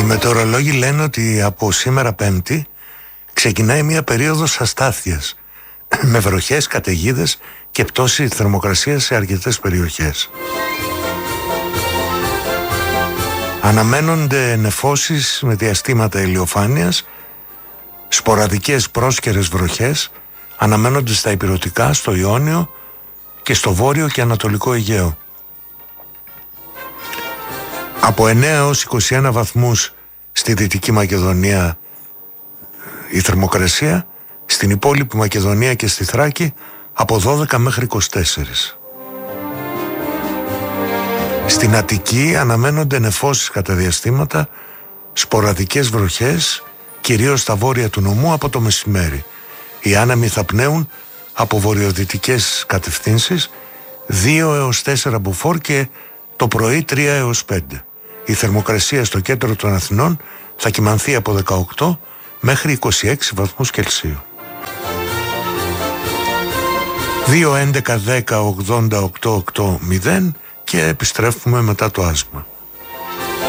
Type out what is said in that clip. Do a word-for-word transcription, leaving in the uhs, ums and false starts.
μετεωρολόγοι λένε ότι από σήμερα Πέμπτη ξεκινάει μια περίοδος αστάθειας με βροχές, καταιγίδες και πτώση θερμοκρασίας σε αρκετές περιοχές. Αναμένονται νεφώσεις με διαστήματα ηλιοφάνειας, σποραδικές πρόσκαιρες βροχές αναμένονται στα ηπειρωτικά, στο Ιόνιο και στο βόρειο και ανατολικό Αιγαίο. Από εννέα έως είκοσι ένα βαθμούς στη Δυτική Μακεδονία η θερμοκρασία, στην υπόλοιπη Μακεδονία και στη Θράκη από δώδεκα μέχρι είκοσι τέσσερα. Στην Αττική αναμένονται νεφώσεις κατά διαστήματα, σποραδικές βροχές, κυρίως στα βόρεια του νομού από το μεσημέρι. Οι άνεμοι θα πνέουν από βορειοδυτικές κατευθύνσεις, δύο έως τέσσερα μποφόρ και το πρωί τρία έως πέντε. Η θερμοκρασία στο κέντρο των Αθηνών θα κυμανθεί από δεκαοκτώ μέχρι είκοσι έξι βαθμούς Κελσίου. δύο έντεκα δέκα ογδόντα οκτώ ογδόντα και επιστρέφουμε μετά το άσμα.